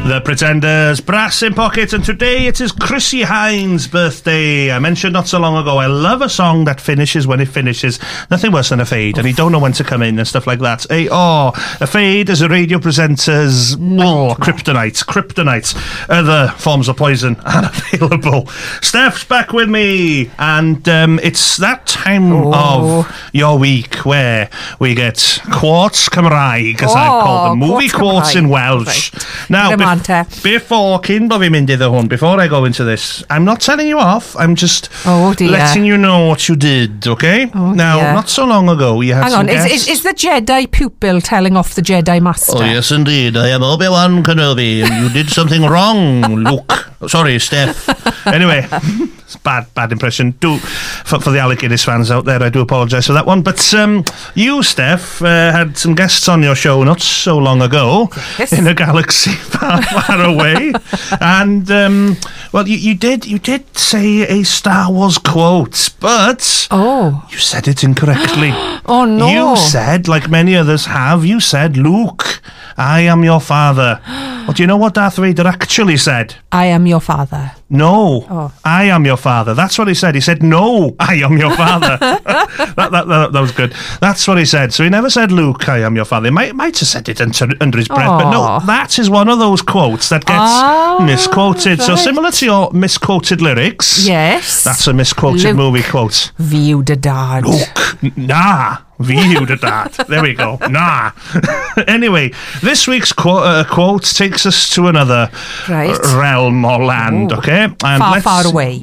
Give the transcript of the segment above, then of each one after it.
The Pretenders, Brass in Pocket, and today it is Chrissie Hynde's birthday. I mentioned not so long ago, I love a song that finishes when it finishes. Nothing worse than a fade, and you don't know when to come in and stuff like that. A fade is a radio presenter's kryptonite. Other forms of poison are available. Steph's back with me, and it's that time of your week where we get Quartz Cymraeg, as I call them, movie quotes in Welsh. Right. Now, before I go into this, I'm not telling you off, I'm just letting you know what you did, okay? Not so long ago you had some guests. Is the Jedi pupil telling off the Jedi Master? Oh yes indeed, I am Obi-Wan Kenobi and you did something wrong, Luke. Sorry, Steph. Anyway, it's bad impression. For the Alec Guinness fans out there, I do apologise for that one. But you, Steph, had some guests on your show not so long ago, in a galaxy far, far away, and you did say a Star Wars quote, but you said it incorrectly. Oh no! You said, like many others have, you said, Luke, I am your father. Well, do you know what Darth Vader actually said? I am your father. No, I am your father. That's what he said. He said, no, I am your father. that was good. That's what he said. So he never said, Luke, I am your father. He might have said it under his breath, but no, that is one of those quotes that gets misquoted. Right. So similar to your misquoted lyrics. Yes. That's a misquoted Luke, movie quote. View the dad. Luke, nah. View the dad. There we go. Nah. Anyway, this week's quote takes us to another realm or land, okay? And far away.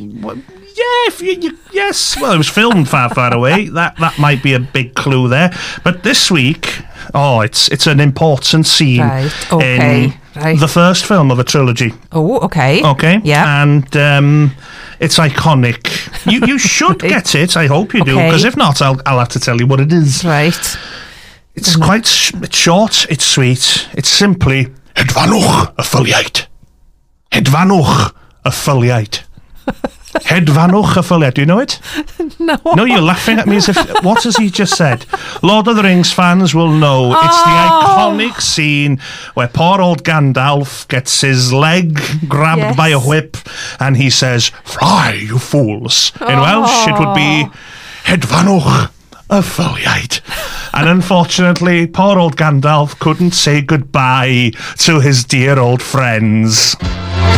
Yes. Well, it was filmed far away. That might be a big clue there. But this week, it's an important scene in the first film of a trilogy. Oh, okay. Okay. Yeah. And it's iconic. You should get it. I hope you do, because if not, I'll have to tell you what it is. Right. It's quite it's short. It's sweet. It's simply Hedvanwch y ffyliaid. Hedvanwch y ffyliaid. Hedvanwch y ffyliaid. Do you know it? No. No, you're laughing at me as if... What has he just said? Lord of the Rings fans will know. It's the iconic scene where poor old Gandalf gets his leg grabbed by a whip and he says, "Fly, you fools." In Welsh, it would be Hedvanwch y ffyliaid. And unfortunately, poor old Gandalf couldn't say goodbye to his dear old friends.